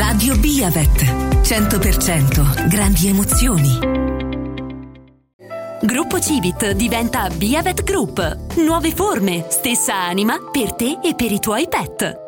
Radio Biavet. 100% grandi emozioni. Gruppo Civit diventa Biavet Group. Nuove forme, stessa anima per te e per i tuoi pet.